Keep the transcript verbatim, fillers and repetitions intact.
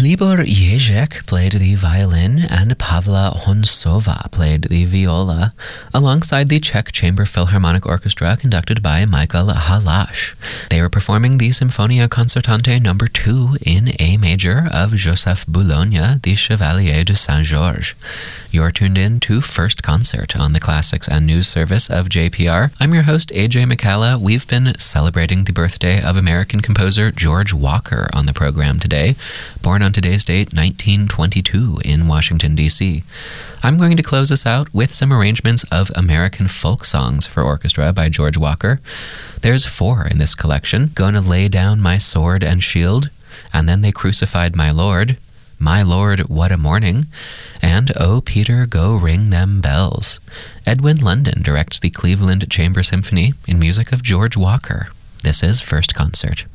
Libor Ježek played the violin and Pavla Honsova played the viola, alongside the Czech Chamber Philharmonic Orchestra conducted by Michael Halasz. They were performing the Symphonia Concertante number two in A major of Joseph Boulogne, the Chevalier de Saint-Georges. You're tuned in to First Concert on the Classics and News Service of J P R. I'm your host, A J McCalla. We've been celebrating the birthday of American composer George Walker on the program today, born on today's date, nineteen twenty-two, in Washington, D C I'm going to close us out with some arrangements of American folk songs for orchestra by George Walker. There's four in this collection: Gonna Lay Down My Sword and Shield, and Then They Crucified My Lord, My Lord, What a Morning, and Oh Peter, Go Ring Them Bells. Edwin London directs the Cleveland Chamber Symphony in music of George Walker. This is First Concert.